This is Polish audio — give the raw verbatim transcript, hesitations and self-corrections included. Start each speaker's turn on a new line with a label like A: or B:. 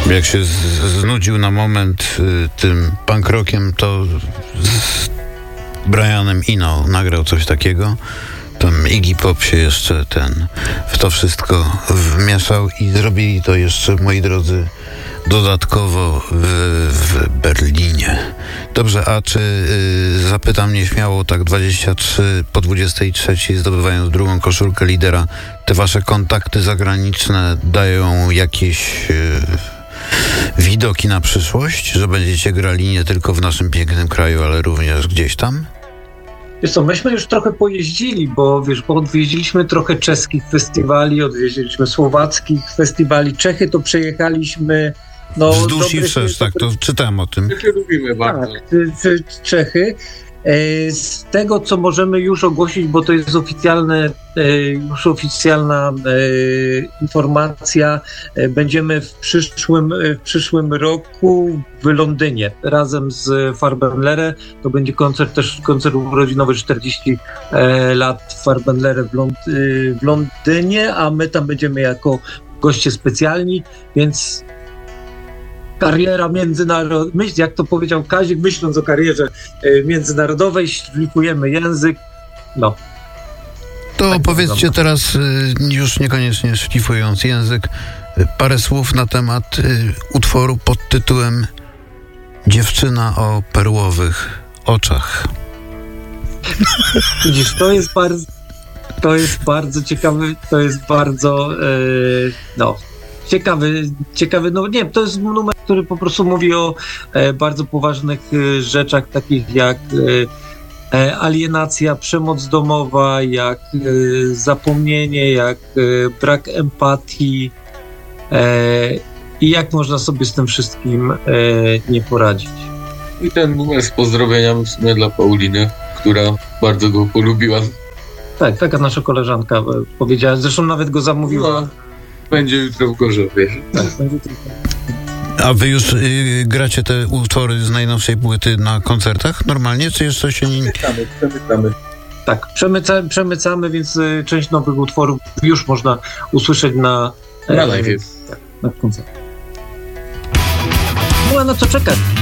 A: Jak się z, znudził na moment y, tym punk rockiem, to z Brianem Eno nagrał coś takiego. Tam Iggy Pop się jeszcze ten w to wszystko wmieszał i zrobili to jeszcze, moi drodzy, dodatkowo w, w Berlinie. Dobrze, a czy y, zapytam nieśmiało, tak dwadzieścia trzy po dwudziestej trzeciej, zdobywając drugą koszulkę lidera, te wasze kontakty zagraniczne dają jakieś y, widoki na przyszłość, że będziecie grali nie tylko w naszym pięknym kraju, ale również gdzieś tam?
B: Wiesz co, myśmy już trochę pojeździli, bo wiesz, bo odwiedziliśmy trochę czeskich festiwali, odwiedziliśmy słowackich festiwali, Czechy to przejechaliśmy. No,
A: wzdłuż i wszerz, tak, to czytałem o tym.
C: Czechy lubimy bardzo.
B: Tak, Czechy. Z tego, co możemy już ogłosić, bo to jest oficjalne, już oficjalna informacja, będziemy w przyszłym, w przyszłym roku w Londynie razem z Farbenlere. To będzie koncert też koncert urodzinowy czterdzieści lat Farbenlere w, Lond- w Londynie, a my tam będziemy jako goście specjalni, więc kariera międzynarodowa, jak to powiedział Kazik, myśląc o karierze międzynarodowej, szlifujemy język, no.
A: To
B: tak
A: powiedzcie teraz, już niekoniecznie szlifując język, parę słów na temat utworu pod tytułem Dziewczyna o perłowych oczach.
B: Widzisz, to jest bardzo, to jest bardzo ciekawy, to jest bardzo, yy, no, ciekawy, ciekawy, no nie, to jest numer, który po prostu mówi o e, bardzo poważnych e, rzeczach, takich jak e, alienacja, przemoc domowa, jak e, zapomnienie, jak e, brak empatii e, i jak można sobie z tym wszystkim e, nie poradzić.
C: I ten numer z pozdrowieniami w sumie dla Pauliny, która bardzo go polubiła.
B: Tak, taka nasza koleżanka powiedziała, zresztą nawet go zamówiła.
C: No, będzie jutro w Gorzowie.
B: Tak, będzie jutro.
A: A wy już y, gracie te utwory z najnowszej płyty na koncertach normalnie, czy jeszcze się nie...
C: Przemycamy, przemycamy.
B: Tak, przemyca, przemycamy, więc y, część nowych utworów już można usłyszeć na...
C: Na live.
B: Tak, na koncercie. No a na co czekać?